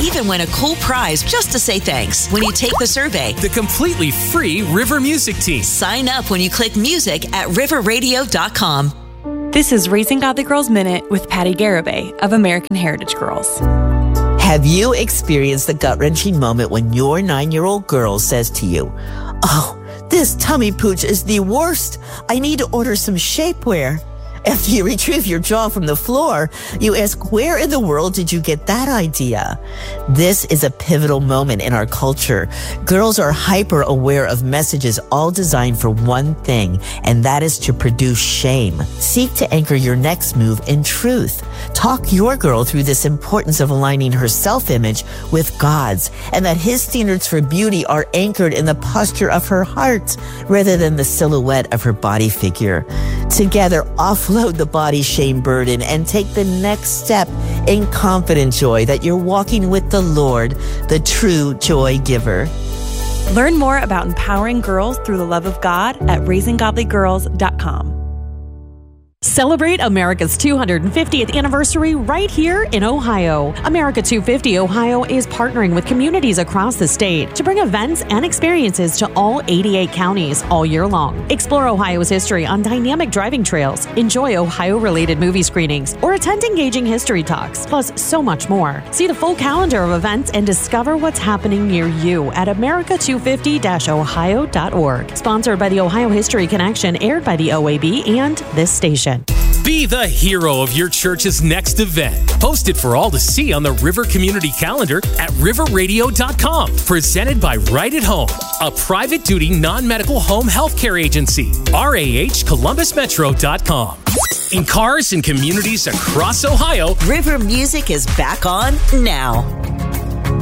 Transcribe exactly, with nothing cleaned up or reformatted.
even win a cool prize just to say thanks when you take the survey. The completely free River Music Team. Sign up when you click music at river radio dot com. This is Raising Godly Girls Minute with Patty Garibay of American Heritage Girls. Have you experienced the gut-wrenching moment when your nine-year-old girl says to you, "Oh, this tummy pooch is the worst. I need to order some shapewear"? After you retrieve your jaw from the floor, you ask, where in the world did you get that idea? This is a pivotal moment in our culture. Girls are hyper aware of messages all designed for one thing, and that is to produce shame. Seek to anchor your next move in truth. Talk your girl through this importance of aligning her self-image with God's, and that His standards for beauty are anchored in the posture of her heart rather than the silhouette of her body figure. Together, offload the body shame burden and take the next step in confident joy that you're walking with the Lord, the true joy giver. Learn more about empowering girls through the love of God at raising godly girls dot com. Celebrate America's two hundred fiftieth anniversary right here in Ohio. America two fifty Ohio is partnering with communities across the state to bring events and experiences to all eighty-eight counties all year long. Explore Ohio's history on dynamic driving trails, enjoy Ohio-related movie screenings, or attend engaging history talks, plus so much more. See the full calendar of events and discover what's happening near you at america two fifty dash ohio dot org. Sponsored by the Ohio History Connection, aired by the O A B and this station. Be the hero of your church's next event. Post it for all to see on the River Community Calendar at river radio dot com. Presented by Right at Home, a private duty non-medical home healthcare agency. R A H columbus metro dot com. In cars and communities across Ohio, River Music is back on now.